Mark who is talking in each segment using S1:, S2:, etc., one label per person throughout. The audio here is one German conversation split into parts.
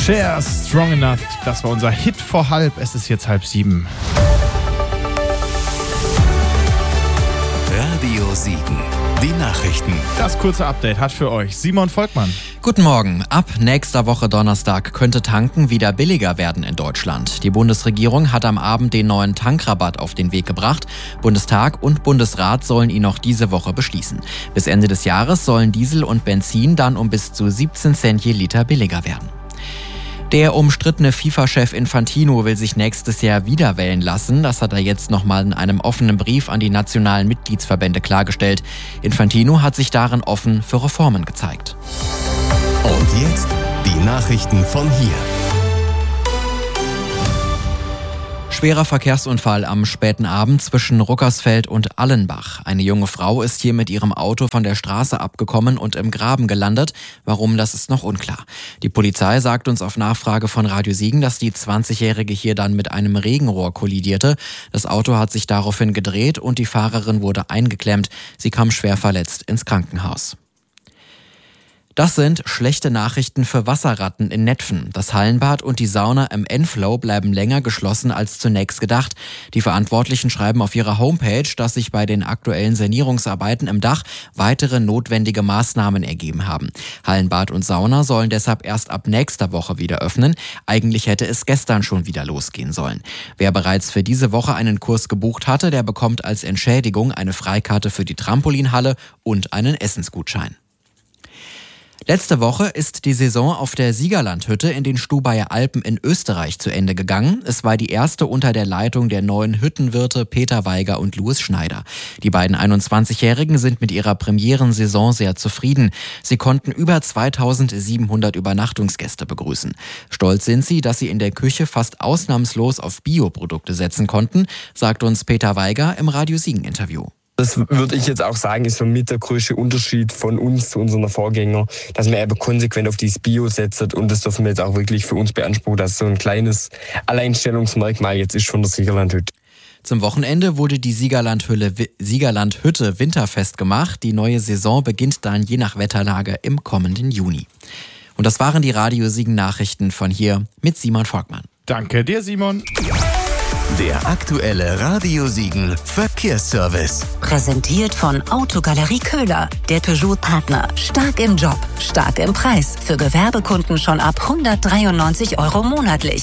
S1: Cher, Strong Enough, das war unser Hit vor halb. Es ist jetzt 6:30.
S2: Radio Siegen, die Nachrichten.
S1: Das kurze Update hat für euch Simon Volkmann.
S3: Guten Morgen. Ab nächster Woche Donnerstag könnte Tanken wieder billiger werden in Deutschland. Die Bundesregierung hat am Abend den neuen Tankrabatt auf den Weg gebracht. Bundestag und Bundesrat sollen ihn noch diese Woche beschließen. Bis Ende des Jahres sollen Diesel und Benzin dann um bis zu 17 Cent je Liter billiger werden. Der umstrittene FIFA-Chef Infantino will sich nächstes Jahr wieder wählen lassen. Das hat er jetzt nochmal in einem offenen Brief an die nationalen Mitgliedsverbände klargestellt. Infantino hat sich darin offen für Reformen gezeigt.
S2: Und jetzt die Nachrichten von hier.
S3: Schwerer Verkehrsunfall am späten Abend zwischen Ruckersfeld und Allenbach. Eine junge Frau ist hier mit ihrem Auto von der Straße abgekommen und im Graben gelandet. Warum, das ist noch unklar. Die Polizei sagt uns auf Nachfrage von Radio Siegen, dass die 20-Jährige hier dann mit einem Regenrohr kollidierte. Das Auto hat sich daraufhin gedreht und die Fahrerin wurde eingeklemmt. Sie kam schwer verletzt ins Krankenhaus. Das sind schlechte Nachrichten für Wasserratten in Netphen. Das Hallenbad und die Sauna im Enflow bleiben länger geschlossen als zunächst gedacht. Die Verantwortlichen schreiben auf ihrer Homepage, dass sich bei den aktuellen Sanierungsarbeiten im Dach weitere notwendige Maßnahmen ergeben haben. Hallenbad und Sauna sollen deshalb erst ab nächster Woche wieder öffnen. Eigentlich hätte es gestern schon wieder losgehen sollen. Wer bereits für diese Woche einen Kurs gebucht hatte, der bekommt als Entschädigung eine Freikarte für die Trampolinhalle und einen Essensgutschein. Letzte Woche ist die Saison auf der Siegerlandhütte in den Stubaier Alpen in Österreich zu Ende gegangen. Es war die erste unter der Leitung der neuen Hüttenwirte Peter Weiger und Louis Schneider. Die beiden 21-Jährigen sind mit ihrer Premierensaison sehr zufrieden. Sie konnten über 2700 Übernachtungsgäste begrüßen. Stolz sind sie, dass sie in der Küche fast ausnahmslos auf Bioprodukte setzen konnten, sagt uns Peter Weiger im Radio Siegen-Interview.
S4: Das würde ich jetzt auch sagen, ist so mit der größte Unterschied von uns zu unseren Vorgängern, dass wir eben konsequent auf dieses Bio setzen und das dürfen wir jetzt auch wirklich für uns beanspruchen, dass es so ein kleines Alleinstellungsmerkmal jetzt ist von der Siegerlandhütte.
S3: Zum Wochenende wurde die Siegerlandhütte winterfest gemacht. Die neue Saison beginnt dann je nach Wetterlage im kommenden Juni. Und das waren die Radio Siegen Nachrichten von hier mit Simon Volkmann.
S1: Danke dir, Simon.
S2: Der aktuelle Radio Siegen Verkehrsservice.
S5: Präsentiert von Autogalerie Köhler, der Peugeot-Partner. Stark im Job, stark im Preis. Für Gewerbekunden schon ab 193 € monatlich.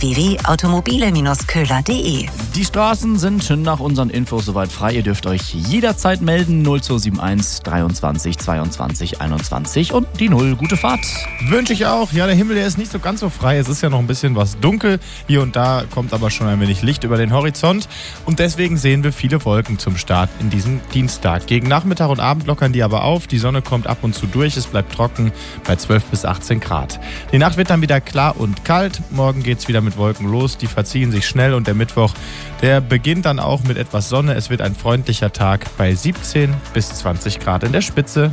S5: www.automobile-köhler.de.
S6: Die Straßen sind nach unseren Infos soweit frei. Ihr dürft euch jederzeit melden. 0271 23 22 21 und die 0. Gute Fahrt.
S1: Wünsche ich auch. Ja, der Himmel, der ist nicht so ganz so frei. Es ist ja noch ein bisschen was dunkel. Hier und da kommt aber schon ein wenig Licht über den Horizont und deswegen sehen wir viele Wolken zum Start in diesem Dienstag. Gegen Nachmittag und Abend lockern die aber auf, die Sonne kommt ab und zu durch, es bleibt trocken bei 12 bis 18 Grad. Die Nacht wird dann wieder klar und kalt, morgen geht's wieder mit Wolken los, die verziehen sich schnell und der Mittwoch, der beginnt dann auch mit etwas Sonne. Es wird ein freundlicher Tag bei 17 bis 20 Grad in der Spitze.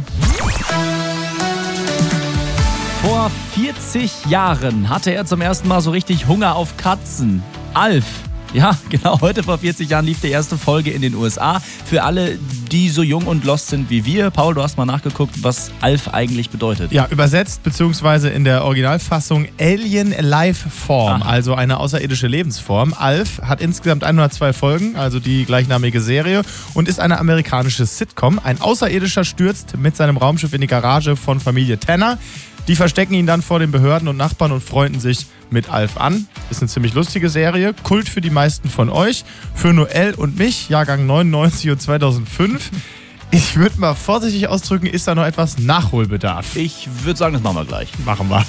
S6: Vor 40 Jahren hatte er zum ersten Mal so richtig Hunger auf Katzen. Alf. Ja, genau, heute vor 40 Jahren lief die erste Folge in den USA. Für alle, die so jung und lost sind wie wir. Paul, du hast mal nachgeguckt, was Alf eigentlich bedeutet.
S1: Ja, übersetzt beziehungsweise in der Originalfassung Alien Life Form, also eine außerirdische Lebensform. Alf hat insgesamt 102 Folgen, also die gleichnamige Serie, und ist eine amerikanische Sitcom. Ein Außerirdischer stürzt mit seinem Raumschiff in die Garage von Familie Tanner. Die verstecken ihn dann vor den Behörden und Nachbarn und freunden sich mit Alf an. Ist eine ziemlich lustige Serie, Kult für die meisten von euch. Für Noel und mich, Jahrgang 99 und 2005. Ich würde mal vorsichtig ausdrücken, ist da noch etwas Nachholbedarf?
S6: Ich würde sagen, das machen wir gleich.
S1: Machen wir.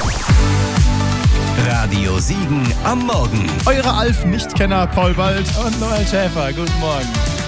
S2: Radio Siegen am Morgen.
S1: Eure Alf-Nichtkenner Paul Bald und Noel Schäfer. Guten Morgen.